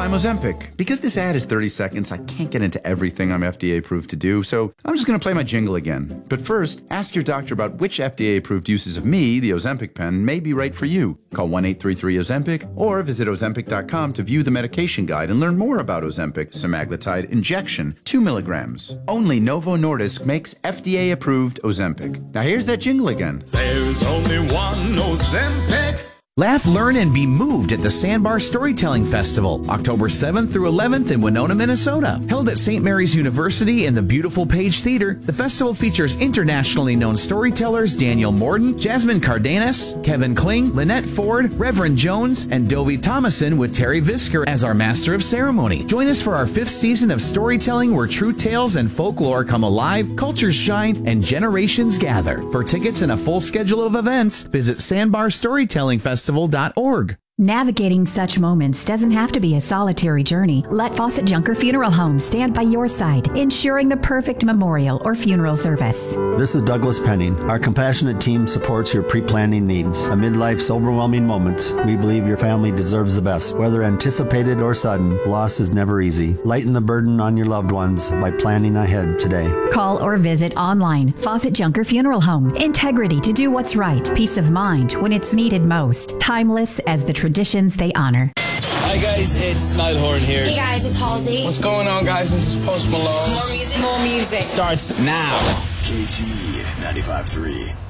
I'm Ozempic. Because this ad is 30 seconds, I can't get into everything I'm FDA approved to do, so I'm just going to play my jingle again. But first, ask your doctor about which FDA approved uses of me, the Ozempic pen, may be right for you. Call 1-833-OZEMPIC or visit Ozempic.com to view the medication guide and learn more about Ozempic semaglutide injection, 2 milligrams. Only Novo Nordisk makes FDA approved Ozempic. Now here's that jingle again. There's only one Ozempic. Laugh, learn, and be moved at the Sandbar Storytelling Festival, October 7th through 11th in Winona, Minnesota. Held at St. Mary's University in the beautiful Page Theater, the festival features internationally known storytellers Daniel Morden, Jasmine Cardenas, Kevin Kling, Lynette Ford, Reverend Jones, and Dovie Thomason with Terry Visker as our Master of Ceremony. Join us for our 5th season of storytelling where true tales and folklore come alive, cultures shine, and generations gather. For tickets and a full schedule of events, visit sandbarstorytellingfestival.org. Navigating such moments doesn't have to be a solitary journey. Let Fawcett Junker Funeral Home stand by your side, ensuring the perfect memorial or funeral service. This is Douglas Penning. Our compassionate team supports your pre-planning needs. Amid life's overwhelming moments, we believe your family deserves the best. Whether anticipated or sudden, loss is never easy. Lighten the burden on your loved ones by planning ahead today. Call or visit online. Fawcett Junker Funeral Home. Integrity to do what's right. Peace of mind when it's needed most. Timeless as the traditions they honor. Hi guys, it's Niall Horan here. Hey guys, it's Halsey. What's going on, guys? This is Post Malone. More music. More music. Starts now. KG 95.3.